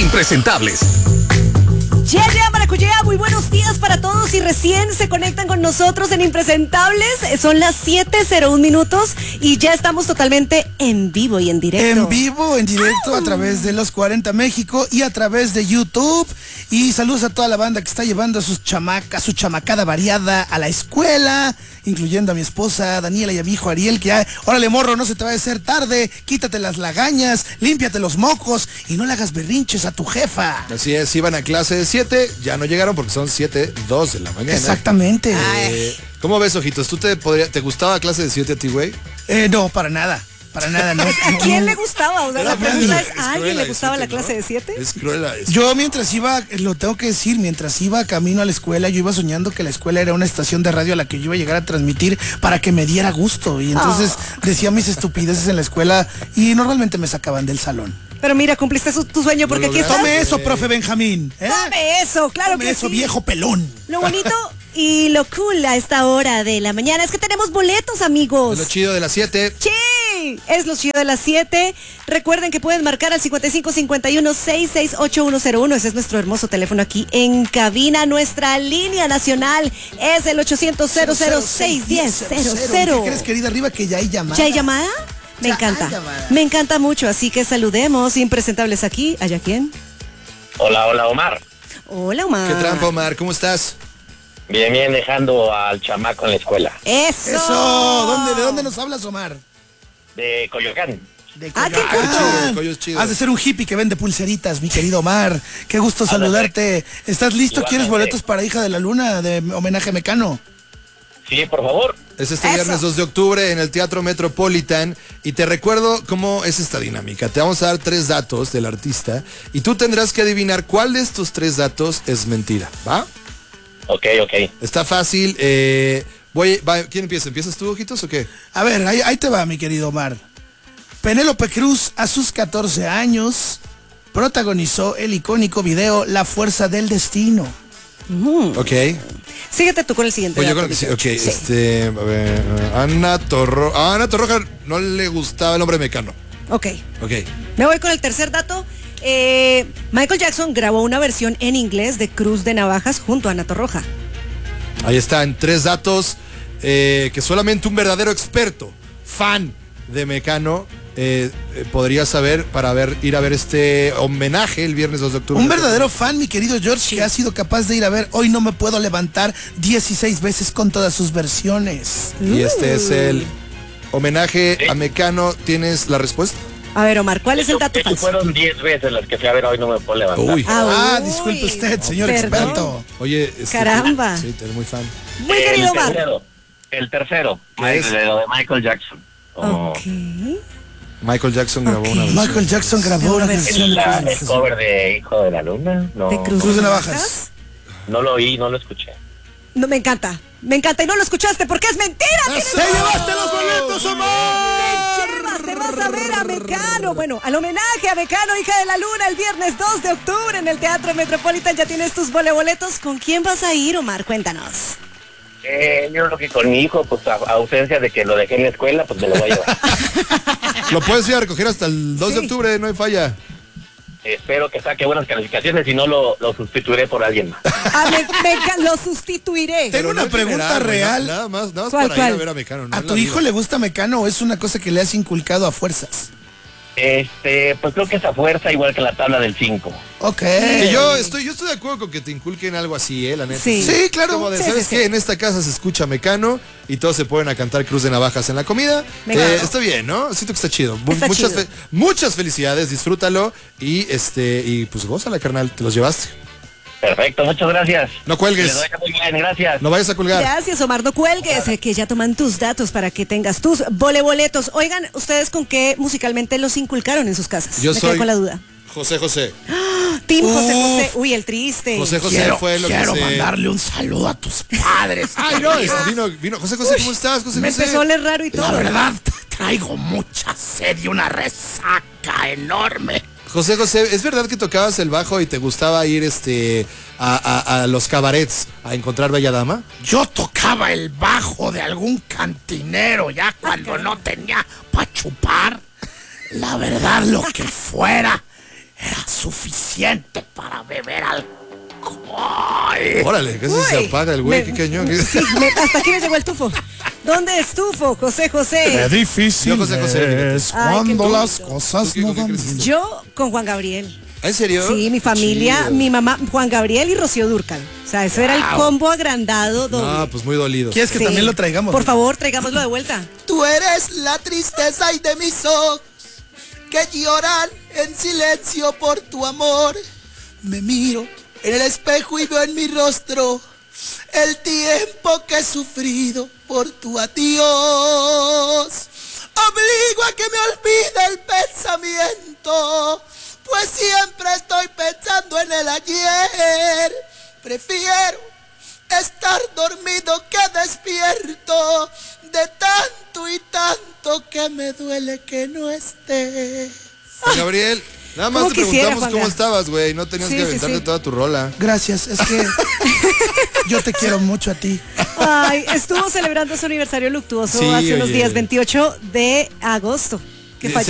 Impresentables. Maracuyá, muy buenos días para todos y recién se conectan con nosotros en Impresentables. Son las 7:01 minutos y ya estamos totalmente en vivo y en directo. En vivo, en directo, a través de Los 40 México y a través de YouTube. Y saludos a toda la banda que está llevando a sus chamacas, su chamacada variada a la escuela, incluyendo a mi esposa Daniela y a mi hijo Ariel, que órale morro, no se te va a hacer tarde, quítate las lagañas, límpiate los mocos y no le hagas berrinches a tu jefa. Así es, iban a clase de 7, ya no llegaron porque son 7:02 de la mañana. Exactamente. ¿Cómo ves, ojitos? ¿Te gustaba clase de 7 a ti, güey? No, para nada. Para nada, no. ¿A quién le gustaba? O sea, la pregunta es, ¿a alguien le gustaba la 7, clase de 7? Es cruel. Yo mientras iba, lo tengo que decir, mientras iba camino a la escuela, yo iba soñando que la escuela era una estación de radio a la que yo iba a llegar a transmitir para que me diera gusto. Y entonces decía mis estupideces en la escuela y normalmente me sacaban del salón. Pero mira, cumpliste tu sueño porque aquí estás. Tome eso, profe Benjamín. Tome eso, claro. Tome que eso, sí. viejo pelón. Lo bonito y lo cool a esta hora de la mañana es que tenemos boletos, amigos. Es lo chido de las 7. ¡Sí! Es lo chido de las 7. Recuerden que pueden marcar al 5551-668-101. Ese es nuestro hermoso teléfono aquí en cabina. Nuestra línea nacional es el 800-00610-00. ¿Qué crees, querida arriba, que ya hay llamada? ¿Ya hay llamada? Me encanta. Me encanta mucho, así que saludemos. Impresentables aquí. ¿Allá quién? Hola, Omar. Hola, Omar. ¿Qué trampa, Omar? ¿Cómo estás? Bien, dejando al chamaco en la escuela. ¡Eso! ¿De dónde nos hablas, Omar? De Coyoacán. De Ah, qué Coyoacán. Coyo es chido. Has de ser un hippie que vende pulseritas, mi querido Omar. Qué gusto saludarte. ¿Estás listo? Igualmente. ¿Quieres boletos para Hija de la Luna de homenaje a Mecano? Sí, por favor. Es este Eso. viernes 2 de octubre en el Teatro Metropolitan y te recuerdo cómo es esta dinámica. Te vamos a dar 3 datos del artista y tú tendrás que adivinar cuál de estos 3 datos es mentira, ¿va? Ok. Está fácil. ¿Quién empieza? ¿Empiezas tú, ojitos, o qué? A ver, ahí te va, mi querido Omar. Penélope Cruz, a sus 14 años, protagonizó el icónico video La Fuerza del Destino. Ok. Síguete tú con el siguiente. Pues yo dato, creo que sí. Ok, Sí. a ver, Ana Torroja no le gustaba el hombre mecano. Ok. Ok. Me voy con el tercer dato. Michael Jackson grabó una versión en inglés de Cruz de Navajas junto a Ana Torroja. Ahí están 3 datos que solamente un verdadero experto, fan de Mecano, podría saber para ir a ver este homenaje el viernes 2 de octubre. Un verdadero fan, mi querido George, que ha sido capaz de ir a ver Hoy No Me Puedo Levantar 16 veces con todas sus versiones. Y este es el homenaje a Mecano. ¿Tienes la respuesta? A ver, Omar, ¿cuál es el dato falso? Fueron 10 veces las que fui a ver Hoy No Me Puedo Levantar. Uy. Ah, uy, disculpe usted, señor perdón. experto. Oye, Caramba. Sí, eres muy fan. Muy querido Omar. El tercero, ¿Qué es? de lo de Michael Jackson. Ok. Michael Jackson grabó una versión. Michael Jackson grabó una versión de El cover de Hijo de la Luna. No, ¿De Cruz Cruz de de Navajas. Navajas? no lo oí, no lo escuché. No, me encanta. Me encanta. Y no lo escuchaste porque es mentira. ¡Te llevaste los boletos, Omar! Te vas a ver a Mecano. Bueno, al homenaje a Mecano, Hija de la Luna, el viernes 2 de octubre en el Teatro Metropolitan. Ya tienes tus boletos. ¿Con quién vas a ir, Omar? Cuéntanos. Yo creo que con mi hijo, pues a ausencia de que lo dejé en la escuela, pues me lo voy a llevar. Lo puedes ir a recoger hasta el 2 de Sí. octubre, no hay falla. Espero que saque buenas calificaciones y no lo sustituiré por alguien más. Lo sustituiré. Tengo una en pregunta general, güey, real. Nada más ¿Cuál, para ir a cuál? ver a Mecano. no ¿A en tu la hijo vida. le gusta Mecano o es una cosa que le has inculcado a fuerzas? Pues creo que esa fuerza igual que la tabla del 5. Ok. Que yo estoy de acuerdo con que te inculquen algo así, la neta. Sí. Sí, claro. Como de, Sí, ¿sabes sí, qué? sí. En esta casa se escucha Mecano y todos se ponen a cantar Cruz de Navajas en la comida. Me encanta. Está bien, ¿no? Siento que está chido. Está chido. Muchas felicidades, disfrútalo y pues gózala, carnal, te los llevaste. Perfecto, muchas gracias. No cuelgues. Les doy muy bien, gracias. No vayas a colgar. Gracias, Omar, no cuelgues, que ya toman tus datos para que tengas tus boletos. Oigan, ¿ustedes con qué musicalmente los inculcaron en sus casas? Yo Me quedé soy con la duda. José. Team José Uf. José. Uy, el triste. José fue lo que Quiero se... mandarle un saludo a tus padres. Ay, no, vino. José, ¿cómo estás, José? Me empezó a oler raro y todo. La verdad, traigo mucha sed y una resaca enorme. José, ¿es verdad que tocabas el bajo y te gustaba ir a los cabarets a encontrar bella dama? Yo tocaba el bajo de algún cantinero ya cuando no tenía pa' chupar. La verdad, lo que fuera. era suficiente para beber alcohol. Órale, casi se apaga el güey, qué cañón. Sí, hasta aquí me llegó el tufo. ¿Dónde estufo, José José? Qué difícil Yo, José José, es Ay, cuando qué las bonito. cosas ¿Tú no qué van crees? bien. Yo con Juan Gabriel. ¿En serio? Sí, mi familia, Chido. mi mamá, Juan Gabriel y Rocío Dúrcal. O sea, eso era el combo agrandado doble. Ah, pues muy dolido. ¿Quieres que Sí. también lo traigamos? Por favor, traigámoslo de vuelta. Tú eres la tristeza y de mis ojos que lloran en silencio por tu amor. Me miro en el espejo y veo en mi rostro el tiempo que he sufrido por tu adiós. Obligo a que me olvide el pensamiento, pues siempre estoy pensando en el ayer. Prefiero estar dormido que despierto, de tanto y tanto que me duele que no estés. Juan Gabriel, nada más ¿Cómo te quisiera, preguntamos cómo Juanga? estabas, güey. No tenías Sí, que sí, aventarte sí. toda tu rola. Gracias, es que yo te quiero mucho a ti. Ay, estuvo celebrando su aniversario luctuoso Sí, hace unos oye. días, 28 de agosto, que Sí, falleció.